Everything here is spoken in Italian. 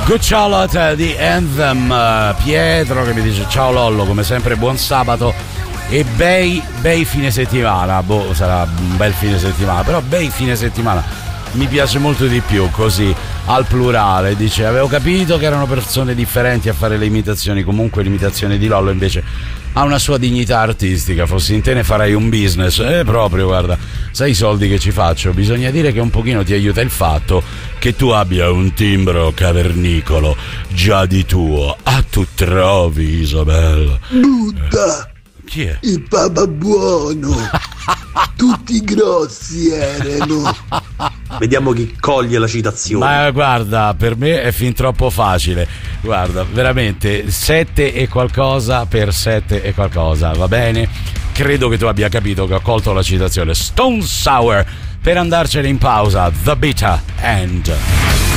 Good Charlotte di Anthem. Pietro che mi dice ciao Lollo, come sempre buon sabato e bei fine settimana. Sarà un bel fine settimana, però bei fine settimana mi piace molto di più così al plurale. Dice avevo capito che erano persone differenti a fare le imitazioni, comunque l'imitazione di Lollo invece ha una sua dignità artistica. Fossi in te ne farei un business. Proprio, guarda, sai i soldi che ci faccio? Bisogna dire che un pochino ti aiuta il fatto che tu abbia un timbro cavernicolo già di tuo. Ah, tu trovi, Isabella? Buddha! Chi è? Il Papa buono! Tutti grossi erano! Vediamo chi coglie la citazione. Ma guarda, per me è fin troppo facile. Guarda, veramente 7 e qualcosa per 7 e qualcosa, va bene? Credo che tu abbia capito che ho colto la citazione. Stone Sour per andarcene in pausa. The Bitter End.